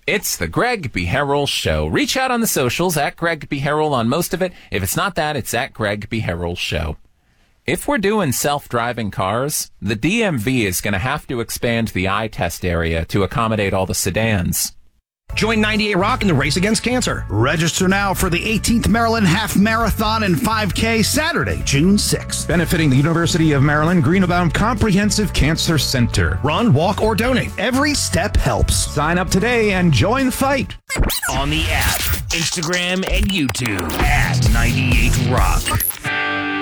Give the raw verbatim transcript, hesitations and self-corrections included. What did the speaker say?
It's the Greg B. Harrell Show. Reach out on the socials at Greg B. Harrell on most of it. If it's not that, it's at Greg B. Harrell Show. If we're doing self-driving cars, the D M V is going to have to expand the eye test area to accommodate all the sedans. Join ninety-eight Rock in the race against cancer. Register now for the eighteenth Maryland Half Marathon and five K Saturday, June sixth. Benefiting the University of Maryland Greenbaum Comprehensive Cancer Center. Run, walk, or donate. Every step helps. Sign up today and join the fight. On the app, Instagram, and YouTube at ninety-eight Rock.